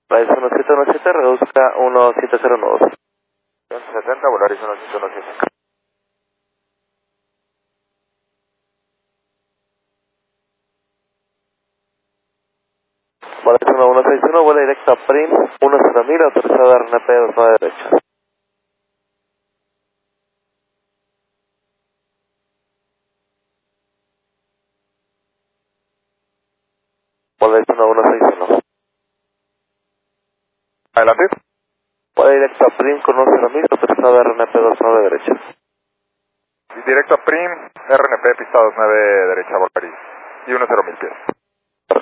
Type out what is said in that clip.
Volaris 1717, reduzca 1709. 70, Volaris 1717. Volaris 1161, vuela directo a PRIM 10000, autorizado RNP 29 derecha. Volaris 1161. Adelante. Vuela directo a PRIM con 10000, autorizado RNP 29 derecha. Directo a PRIM, RNP, pista 29 derecha, Volaris. Y 10.000 pies.